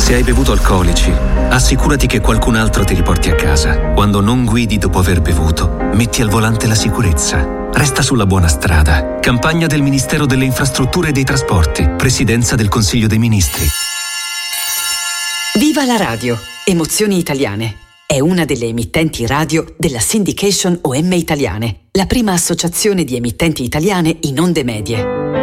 Se hai bevuto alcolici, assicurati che qualcun altro ti riporti a casa. Quando non guidi dopo aver bevuto, metti al volante la sicurezza. Resta sulla buona strada. Campagna del Ministero delle Infrastrutture e dei Trasporti. Presidenza del Consiglio dei Ministri. Viva la radio! Emozioni Italiane. È una delle emittenti radio della Syndication OM Italiane, la prima associazione di emittenti italiane in onde medie.